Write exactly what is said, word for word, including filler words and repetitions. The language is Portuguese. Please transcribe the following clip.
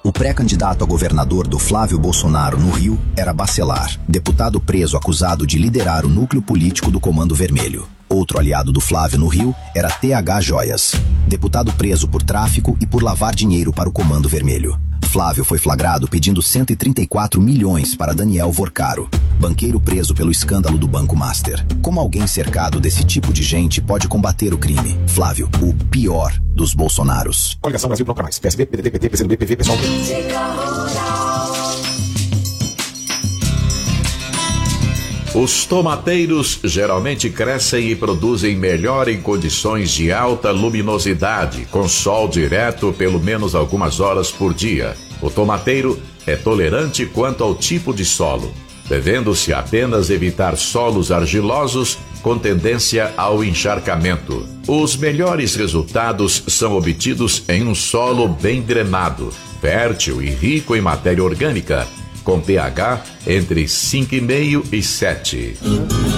O pré-candidato a governador do Flávio Bolsonaro no Rio era Bacelar, deputado preso acusado de liderar o núcleo político do Comando Vermelho. Outro aliado do Flávio no Rio era T H Joias, deputado preso por tráfico e por lavar dinheiro para o Comando Vermelho. Flávio foi flagrado pedindo cento e trinta e quatro milhões para Daniel Vorcaro, banqueiro preso pelo escândalo do Banco Master. Como alguém cercado desse tipo de gente pode combater o crime? Flávio, o pior dos Bolsonaros. Coligação Brasil Bloco Mais, P S B, P D T, P T, P C do B, P V, Pessoal. Os tomateiros geralmente crescem e produzem melhor em condições de alta luminosidade, com sol direto pelo menos algumas horas por dia. O tomateiro é tolerante quanto ao tipo de solo, devendo-se apenas evitar solos argilosos com tendência ao encharcamento. Os melhores resultados são obtidos em um solo bem drenado, fértil e rico em matéria orgânica, com pH entre cinco vírgula cinco e sete.